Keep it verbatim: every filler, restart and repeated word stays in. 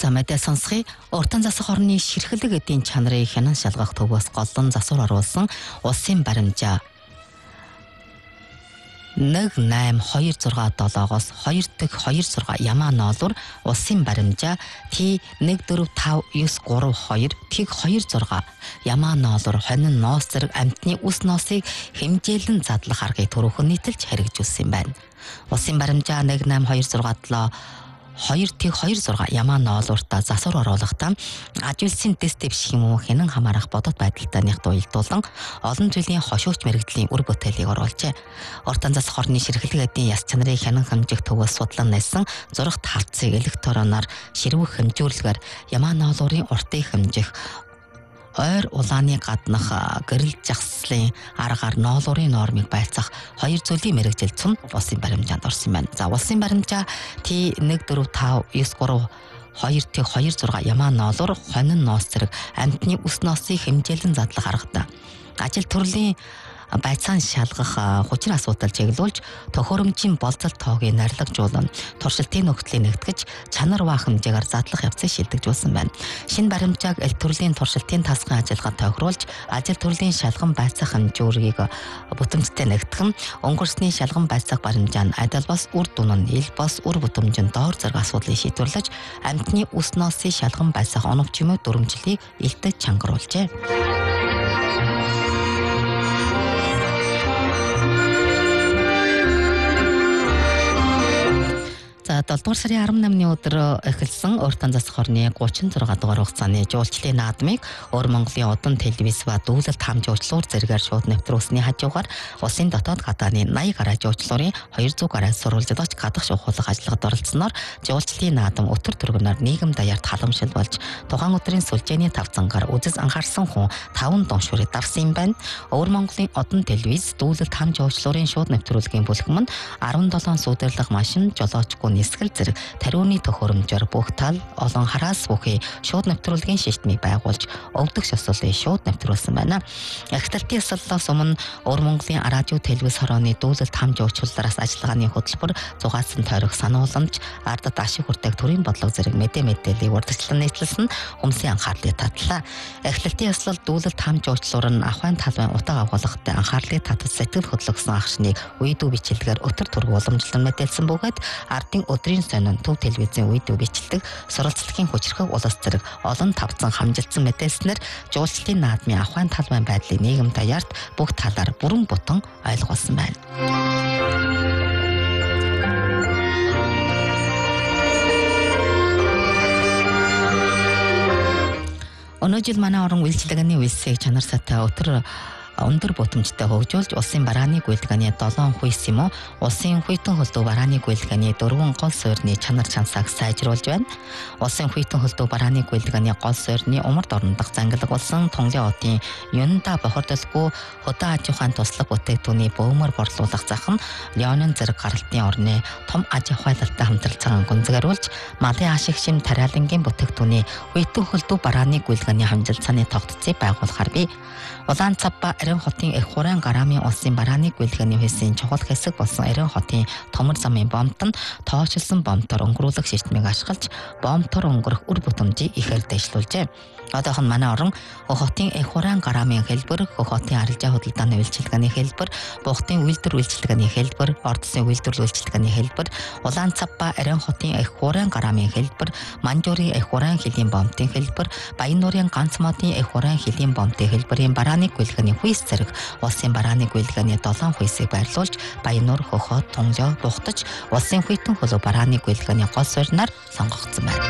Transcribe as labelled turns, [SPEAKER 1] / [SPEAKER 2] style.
[SPEAKER 1] За мэдээ сонсхий уртан засах орны ширхэлэг эдийн чанарыг хянан шалгах төвөөс голлон засвар оруулсан улсын баримжаа нэг найман хоёр зураг долоогоос хоёр дэх хоёр зураг ямаа ноолуур улсын баримжаа Т нэг дөрөв тав девять гурав хоёр тэг хоёр зураг ямаа ноолуур хонин ноос зэрэг амьтны үс ноосыг хэмжээлэн задлах аргыг түрүүхэн нийтэлж хэрэгжүүлсэн юм байна. Улсын баримжаа нэг найман хоёр зураг долоо хоёр тэг хоёр зураг ямаа ноолууртаа засвар оруулахдаа аж үйлсийн тест дэвших юм уу хянан хамаарах бодот байдалтайных дуйлдуулан олон жилийн хошууч мэрэгдлийн үр бүтээлийг оруулжээ. Уртан засах орны ширхэлэг эдийн яс чанарыг хянан хэмжих төвөөс судлан найсан зурагт хавцыг электроноор ширвэх хэмжүүлгээр ямаа ноолуурын уртыг хэмжих ойр улааны гаднах гэрэл жагслын аргаар ноолуурын нормыг байцаах хоёр зүйлийн мэрэгжил цум улсын баримжаанд орсон байна. За улсын баримжаа Т нэг дөрөв тав девять гурав хоёр тэг хоёр зураг ямаа ноолуур хонин ноос зэрэг амьтны үс ноосыг хэмжээлэн задлах аргатай ажил төрлийн байцаан шалгах хүчин асуудал чиглүүлж төхөөрөмжийн болцол тоогийг нарлагжуулан туршилтын нөхцөлийг нэгтгэж чанар ба хэмжээгээр задлах явцыг шилдэгжүүлсэн байна. Шинэ баримжааг аль төрлийн туршилтын тасгын ажиллагаанд тохируулж ажил төрлийн шалган байцаах хэмжүүрийг бүтэмжтэй нэгтгэн өнгөрсний шалган байцаах баримжаа нь адил бас үр дүн нь ил бас үр бүтэмжин доор зэрэг асуудлыг шийдвэрлэж амьтны үс ноосыг шалган байцаах оновч юм дүрмжлийг илтгэж чангаруулжээ. За долдугаар сарын арван намны өдөр эхэлсэн уртан засах орны гучин зураг дугаар хугацааны жуулчлалын наадмыг Өр Монголын Одон телевиз ба дүүлэлт хам жуулчлуур зэрэгээр шууд нэвтрүүлсэний хажуугаар улсын дотоод гадааны наяа гараа жуулчлуурын хоёр зуун гараа сурвалжлагч гадах шухуулах ажиллагад оролцсноор жуулчлалын наадам өтөр түргэнээр нийгэм даяарт халамжил болж тухайн өдрийн сүлжээний тавцангаар үзэж анхаарсан хүн таван доншурыг давсан юм байна. Өр Монголын Одон телевиз дүүлэлт хам жуулчлуурын шууд нэвтрүүлгийн бүлэгм нь арван долоон сүүдэрлэх машин жолоочгүй нисгэл зэрэг тариуны төхөөрөмжөөр бүх тал олон хараас бүхий шууд нэвтрүүлгийн шийтмийг байгуулж өвдөг шосолыг шууд нэвтрүүлсэн байна. Агталтын ёслолоос өмнө Өр Монголын радио телевиз хорооны дүүлэлт хам жуулчлалаас ажиллагааны хөтөлбөр зугаасан тойрох сануулмж ардад ашиг хүртээх төрийн бодлого зэрэг мэдээ мэдээллийг урдчлан нийтлэлсэн хүмүүсийн анхаарлыг татлаа. Агталтын ёслол дүүлэлт хам жуулчлуур нь ахын талбайн утга агуулгатай анхаарлыг татаж сэтгэл хөдлөсөн агшныг үйдүү бичлэгээр өтөр түрг уламжлан мэдээлсэн бөгөөд ардын өдрийн сонин төв телевизийн үйдүү бичлэг суралцлагын хүчрхэг улс зэрэг олон тавцан хамжилсан мэдээлснээр жуулчлалын наадмын ахын талбайн байдлыг нийгэм даяарт бүх талаар бүрэн бүтэн ойлгуулсан байна. Өнөө жил манай орон үйлчилгээний үйлсийг чанар сайтай өтөр өндөр бүтэмжтэй хөгжүүлж улсын барааны гүйлгээний долоон хүйс юм уу улсын хүйтэн хөлдөө барааны гүйлгээний дөрвөн гол суурьны чанар чансааг сайжруулж байна. Улсын хүйтэн хөлдөө барааны гүйлгээний гол суурьны умард орон дахь зангилаг болсон Тунгалын хотын Юнда бохирдолгүй хөдөө аж ахуйн туслах бүтээгдэхүүний бөөмөр борлуулах зах нь Леонин зэрэг гаралтын орны том аж ахуйлалтай хамтралцаагаан гүнзгийрүүлж малын ашиг шим тариалангийн бүтээгдэхүүний хүйтэн хөлдөө барааны гүйлгээний хамжилтсаны тогтцыг байгуулахаар бий. Улаан цав ба Арин хотын их хураан гараамын улсын барааны гүйлгээний хүйсийн чухал хэсэг болсон Арин хотын томор замын бомт нь тоочилсон бомтоор өнгөрүүлэх системийг ашиглаж бомтоор өнгөрөх үр бүтэмжийг ихээр дэвшлүүлжээ. Одоохон манай орон хотын их хураан гараамын хэлбэр, хотын арилжаа худалдааны үйлчилгээний хэлбэр, бухтын үйлдвэр үйлчилгээний хэлбэр, ордсын үйлдвэр үйлчилгээний хэлбэр, улаан цав ба Арин хотын их хураан гараамын хэлбэр, Манжуурын их хураан хилийн бомтын хэлбэр, Баянуурын ганц модын их хураан хилийн бомтын хэлбэрийн барааны гүйлгээний хүйс зэрэг улсын барааны гүйлгээний долоон хүйсийг байрлуулж Баянуур, Хөхөт, Тунгалаа, Бухтаж улсын хүйтэн хөлөө барааны гүйлгээний гол суурьнаар сонгогдсон байна.